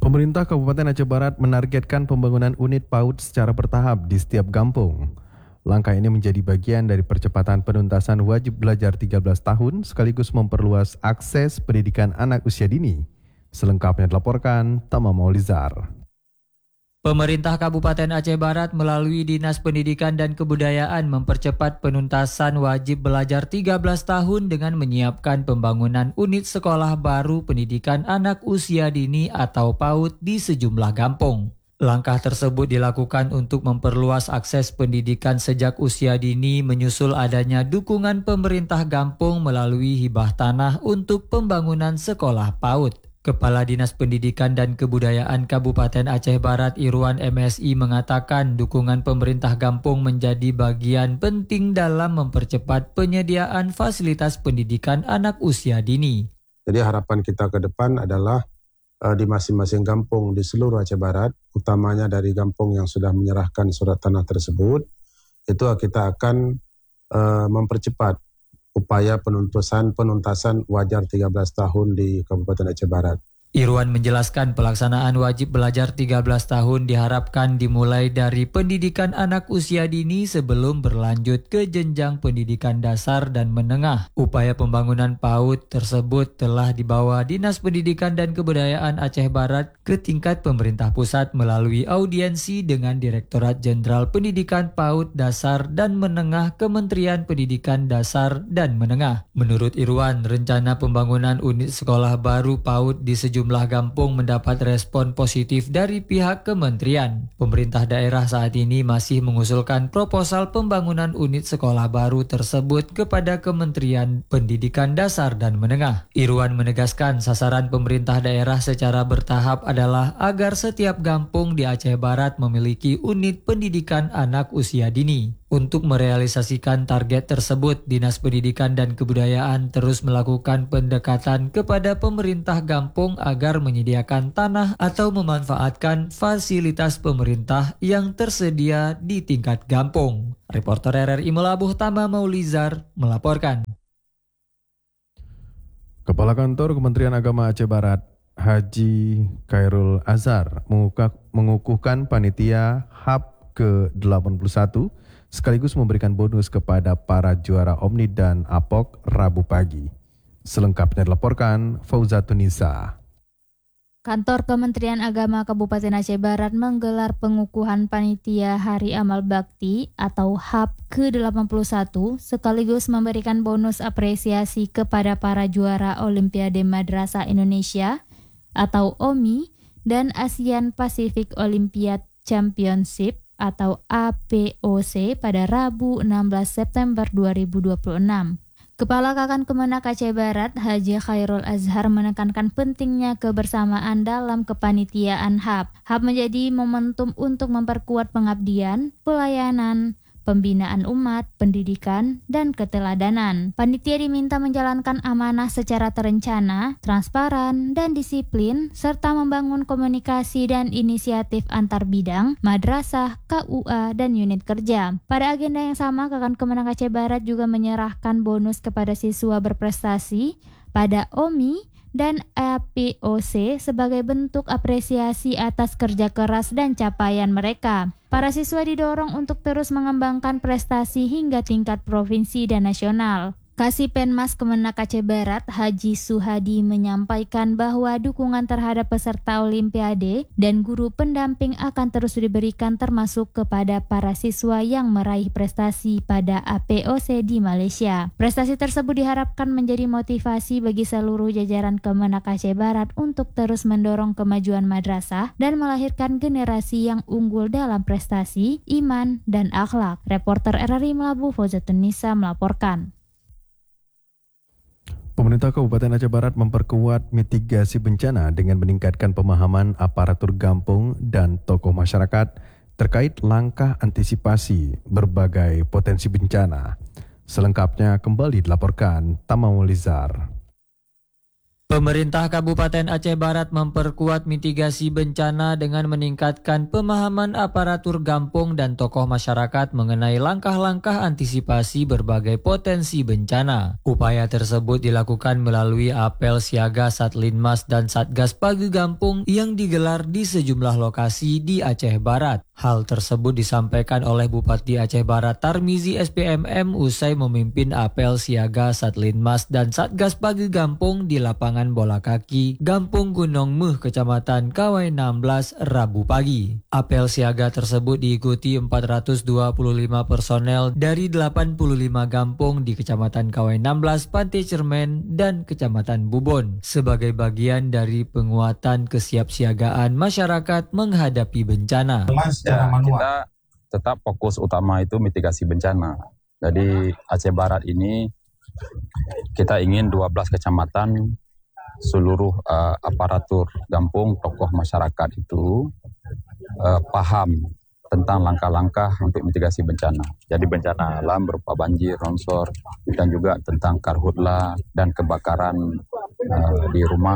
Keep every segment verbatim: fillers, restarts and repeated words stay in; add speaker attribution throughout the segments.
Speaker 1: Pemerintah Kabupaten Aceh Barat menargetkan pembangunan unit PAUD secara bertahap di setiap kampung. Langkah ini menjadi bagian dari percepatan penuntasan wajib belajar tiga belas tahun sekaligus memperluas akses pendidikan anak usia dini. Selengkapnya dilaporkan Tama Maulizar.
Speaker 2: Pemerintah Kabupaten Aceh Barat melalui Dinas Pendidikan dan Kebudayaan mempercepat penuntasan wajib belajar tiga belas tahun dengan menyiapkan pembangunan unit sekolah baru pendidikan anak usia dini atau PAUD di sejumlah kampung. Langkah tersebut dilakukan untuk memperluas akses pendidikan sejak usia dini menyusul adanya dukungan pemerintah kampung melalui hibah tanah untuk pembangunan sekolah PAUD. Kepala Dinas Pendidikan dan Kebudayaan Kabupaten Aceh Barat Irwan M S I mengatakan dukungan pemerintah kampung menjadi bagian penting dalam mempercepat penyediaan fasilitas pendidikan anak usia dini.
Speaker 3: Jadi harapan kita ke depan adalah uh, di masing-masing kampung di seluruh Aceh Barat, utamanya dari kampung yang sudah menyerahkan surat tanah tersebut, itu kita akan uh, mempercepat upaya penuntasan penuntasan wajar tiga belas tahun di Kabupaten Aceh Barat.
Speaker 2: Irwan menjelaskan pelaksanaan wajib belajar tiga belas tahun diharapkan dimulai dari pendidikan anak usia dini sebelum berlanjut ke jenjang pendidikan dasar dan menengah. Upaya pembangunan PAUD tersebut telah dibawa Dinas Pendidikan dan Kebudayaan Aceh Barat ke tingkat pemerintah pusat melalui audiensi dengan Direktorat Jenderal Pendidikan PAUD Dasar dan Menengah Kementerian Pendidikan Dasar dan Menengah. Menurut Irwan, rencana pembangunan unit sekolah baru PAUD di sejumlah Jumlah kampung mendapat respon positif dari pihak kementerian. Pemerintah daerah saat ini masih mengusulkan proposal pembangunan unit sekolah baru tersebut kepada Kementerian Pendidikan Dasar dan Menengah. Irwan menegaskan sasaran pemerintah daerah secara bertahap adalah agar setiap kampung di Aceh Barat memiliki unit pendidikan anak usia dini. Untuk merealisasikan target tersebut, Dinas Pendidikan dan Kebudayaan terus melakukan pendekatan kepada pemerintah kampung agar menyediakan tanah atau memanfaatkan fasilitas pemerintah yang tersedia di tingkat kampung. Reporter R R I Melabuh Tama Maulizar melaporkan.
Speaker 1: Kepala Kantor Kementerian Agama Aceh Barat, Haji Khairul Azhar, mengukuhkan panitia H A P ke delapan puluh satu sekaligus memberikan bonus kepada para juara Omni dan Apok Rabu pagi. Selengkapnya dilaporkan Fauzatunisa.
Speaker 4: Kantor Kementerian Agama Kabupaten Aceh Barat menggelar pengukuhan panitia Hari Amal Bakti atau H A P ke delapan puluh satu sekaligus memberikan bonus apresiasi kepada para juara Olimpiade Madrasah Indonesia atau O M I dan ASEAN Pacific Olympiad Championship atau A P O C pada Rabu enam belas September dua ribu dua puluh enam. Kepala Kakan Kemenak Aceh Barat, Haji Khairul Azhar menekankan pentingnya kebersamaan dalam kepanitiaan H A P. H A P menjadi momentum untuk memperkuat pengabdian, pelayanan, pembinaan umat, pendidikan, dan keteladanan. Panitia diminta menjalankan amanah secara terencana, transparan, dan disiplin, serta membangun komunikasi dan inisiatif antar bidang, madrasah, K U A, dan unit kerja. Pada agenda yang sama, Kakan Kemenak Aceh Barat juga menyerahkan bonus kepada siswa berprestasi pada O M I dan A P O C sebagai bentuk apresiasi atas kerja keras dan capaian mereka. Para siswa didorong untuk terus mengembangkan prestasi hingga tingkat provinsi dan nasional. Kasipenmas Kemenak Aceh Barat, Haji Suhadi menyampaikan bahwa dukungan terhadap peserta Olimpiade dan guru pendamping akan terus diberikan termasuk kepada para siswa yang meraih prestasi pada A P O C di Malaysia. Prestasi tersebut diharapkan menjadi motivasi bagi seluruh jajaran Kemenak Aceh Barat untuk terus mendorong kemajuan madrasah dan melahirkan generasi yang unggul dalam prestasi, iman, dan akhlak. Reporter R R I Melabuh Fauzatunisa melaporkan.
Speaker 1: Pemerintah Kabupaten Aceh Barat memperkuat mitigasi bencana dengan meningkatkan pemahaman aparatur kampung dan tokoh masyarakat terkait langkah antisipasi berbagai potensi bencana. Selengkapnya kembali dilaporkan Tama Maulizar.
Speaker 2: Pemerintah Kabupaten Aceh Barat memperkuat mitigasi bencana dengan meningkatkan pemahaman aparatur gampong dan tokoh masyarakat mengenai langkah-langkah antisipasi berbagai potensi bencana. Upaya tersebut dilakukan melalui apel siaga Satlinmas dan Satgas Pagi Gampung yang digelar di sejumlah lokasi di Aceh Barat. Hal tersebut disampaikan oleh Bupati Aceh Barat Tarmizi S P M M usai memimpin apel siaga Satlinmas dan Satgas Pagi Gampung di lapangan bola kaki Gampung Gunung Meh, Kecamatan Kawai enam belas, Rabu pagi. Apel siaga tersebut diikuti empat ratus dua puluh lima personel dari delapan puluh lima gampung di Kecamatan Kawai enam belas, Pantai Cermen, dan Kecamatan Bubon sebagai bagian dari penguatan kesiapsiagaan masyarakat menghadapi bencana.
Speaker 5: Ya, kita tetap fokus utama itu mitigasi bencana. Jadi Aceh Barat ini kita ingin dua belas kecamatan seluruh uh, aparatur gampung, tokoh masyarakat itu uh, paham tentang langkah-langkah untuk mitigasi bencana. Jadi bencana alam berupa banjir, longsor, dan juga tentang karhutla dan kebakaran uh, di rumah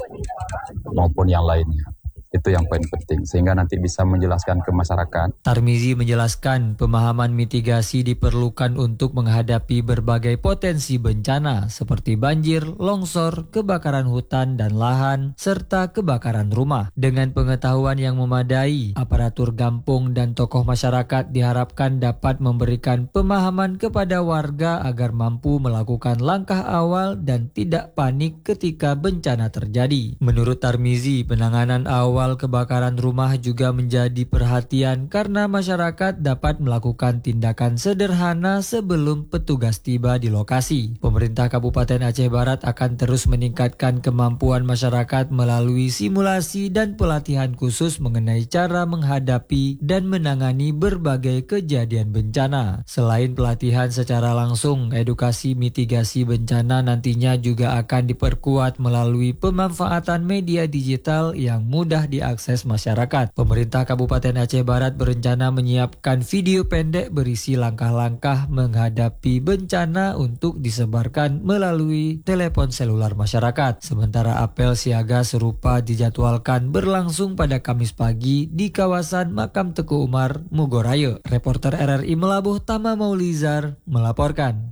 Speaker 5: maupun yang lainnya. Itu yang paling penting, sehingga nanti bisa menjelaskan ke masyarakat.
Speaker 2: Tarmizi menjelaskan pemahaman mitigasi diperlukan untuk menghadapi berbagai potensi bencana seperti banjir, longsor, kebakaran hutan dan lahan, serta kebakaran rumah. Dengan pengetahuan yang memadai, aparatur gampung dan tokoh masyarakat diharapkan dapat memberikan pemahaman kepada warga agar mampu melakukan langkah awal dan tidak panik ketika bencana terjadi. Menurut Tarmizi, penanganan awal kebakaran rumah juga menjadi perhatian karena masyarakat dapat melakukan tindakan sederhana sebelum petugas tiba di lokasi. Pemerintah Kabupaten Aceh Barat akan terus meningkatkan kemampuan masyarakat melalui simulasi dan pelatihan khusus mengenai cara menghadapi dan menangani berbagai kejadian bencana. Selain pelatihan secara langsung, edukasi mitigasi bencana nantinya juga akan diperkuat melalui pemanfaatan media digital yang mudah diakses masyarakat. Pemerintah Kabupaten Aceh Barat berencana menyiapkan video pendek berisi langkah-langkah menghadapi bencana untuk disebarkan melalui telepon seluler masyarakat. Sementara apel siaga serupa dijadwalkan berlangsung pada Kamis pagi di kawasan Makam Teku Umar, Mugorayo. Reporter R R I Melabuh Tama Maulizar melaporkan.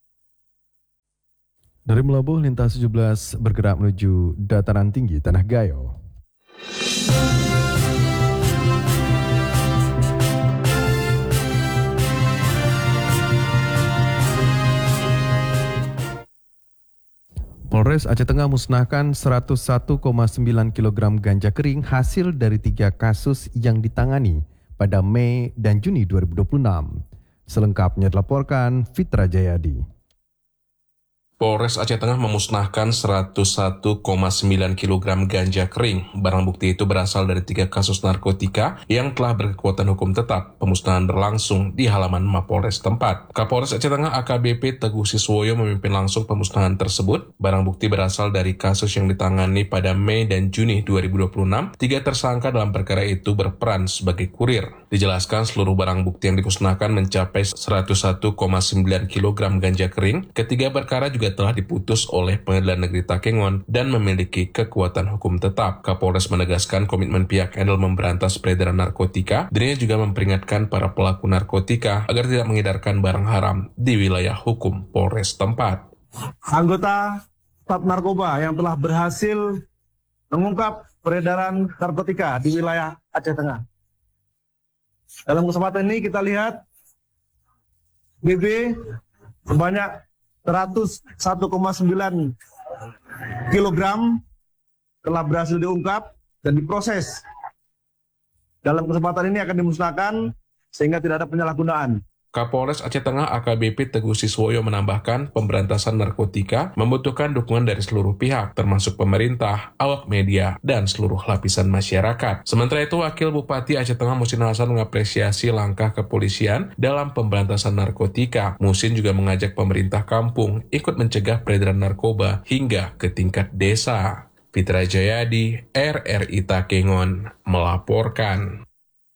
Speaker 1: Dari Melabuh, lintas tujuh belas bergerak menuju dataran tinggi Tanah Gayo. Polres Aceh Tengah musnahkan seratus satu koma sembilan kilogram ganja kering hasil dari tiga kasus yang ditangani pada Mei dan Juni dua ribu dua puluh enam. Selengkapnya dilaporkan Fitra Jayadi.
Speaker 6: Polres Aceh Tengah memusnahkan seratus satu koma sembilan kilogram ganja kering. Barang bukti itu berasal dari tiga kasus narkotika yang telah berkekuatan hukum tetap. Pemusnahan berlangsung di halaman Mapolres tempat. Kapolres Aceh Tengah A K B P Teguh Siswoyo memimpin langsung pemusnahan tersebut. Barang bukti berasal dari kasus yang ditangani pada Mei dan Juni dua ribu dua puluh enam. Tiga tersangka dalam perkara itu berperan sebagai kurir. Dijelaskan seluruh barang bukti yang dimusnahkan mencapai seratus satu koma sembilan kilogram ganja kering. Ketiga perkara juga telah diputus oleh Pengadilan Negeri Takengon dan memiliki kekuatan hukum tetap. Kapolres menegaskan komitmen pihak handle memberantas peredaran narkotika. Dirinya juga memperingatkan para pelaku narkotika agar tidak mengedarkan barang haram di wilayah hukum Polres tempat.
Speaker 7: Anggota staf narkoba yang telah berhasil mengungkap peredaran narkotika di wilayah Aceh Tengah. Dalam kesempatan ini kita lihat B B sebanyak seratus satu koma sembilan kilogram telah berhasil diungkap dan diproses. Dalam kesempatan ini akan dimusnahkan sehingga tidak ada penyalahgunaan.
Speaker 6: Kapolres Aceh Tengah A K B P Teguh Siswoyo menambahkan pemberantasan narkotika membutuhkan dukungan dari seluruh pihak, termasuk pemerintah, awak media, dan seluruh lapisan masyarakat. Sementara itu, Wakil Bupati Aceh Tengah Muhsin Hasan mengapresiasi langkah kepolisian dalam pemberantasan narkotika. Muhsin juga mengajak pemerintah kampung ikut mencegah peredaran narkoba hingga ke tingkat desa. Fitra Jayadi, R R I Takengon, melaporkan.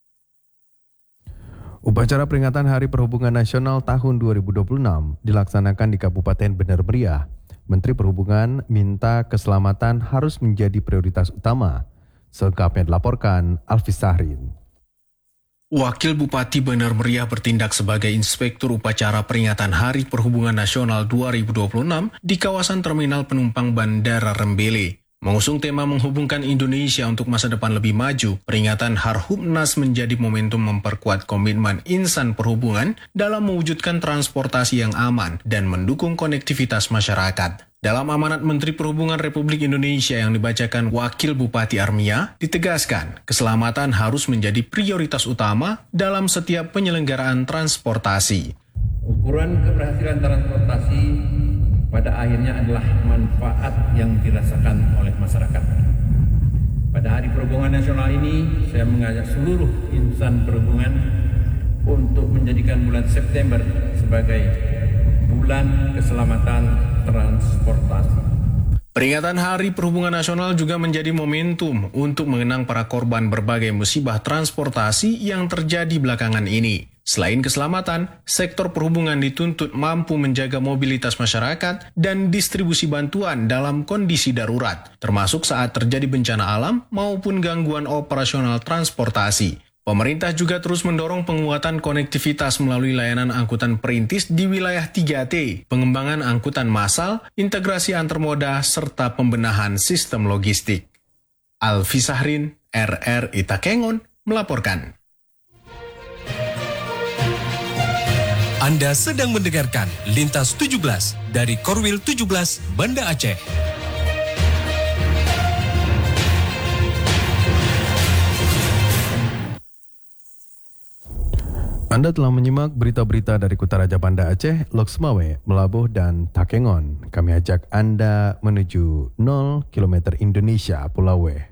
Speaker 1: Upacara peringatan Hari Perhubungan Nasional tahun dua ribu dua puluh enam dilaksanakan di Kabupaten Bener Meriah. Menteri Perhubungan minta keselamatan harus menjadi prioritas utama. Selengkapnya dilaporkan Alfi Sahrin.
Speaker 8: Wakil Bupati Benar Meriah bertindak sebagai Inspektur Upacara Peringatan Hari Perhubungan Nasional dua ribu dua puluh enam di kawasan Terminal Penumpang Bandara Rembele. Mengusung tema menghubungkan Indonesia untuk masa depan lebih maju, peringatan Harhubnas menjadi momentum memperkuat komitmen insan perhubungan dalam mewujudkan transportasi yang aman dan mendukung konektivitas masyarakat. Dalam amanat Menteri Perhubungan Republik Indonesia yang dibacakan Wakil Bupati Armia, ditegaskan keselamatan harus menjadi prioritas utama dalam setiap penyelenggaraan transportasi.
Speaker 9: Ukuran keberhasilan transportasi pada akhirnya adalah manfaat yang dirasakan oleh masyarakat. Pada Hari Perhubungan Nasional ini, saya mengajak seluruh insan perhubungan untuk menjadikan bulan September sebagai bulan keselamatan transportasi.
Speaker 8: Peringatan Hari Perhubungan Nasional juga menjadi momentum untuk mengenang para korban berbagai musibah transportasi yang terjadi belakangan ini. Selain keselamatan, sektor perhubungan dituntut mampu menjaga mobilitas masyarakat dan distribusi bantuan dalam kondisi darurat, termasuk saat terjadi bencana alam maupun gangguan operasional transportasi. Pemerintah juga terus mendorong penguatan konektivitas melalui layanan angkutan perintis di wilayah tiga T, pengembangan angkutan massal, integrasi antar moda, serta pembenahan sistem logistik. Alfi Sahrin, R R I Takengon, melaporkan.
Speaker 10: Anda sedang mendengarkan Lintas tujuh belas dari Korwil tujuh belas Banda Aceh.
Speaker 1: Anda telah menyimak berita-berita dari Kutaraja Banda Aceh, Lok Semawe, Melabuh, dan Takengon. Kami ajak Anda menuju nol kilometer Indonesia, Pulau W.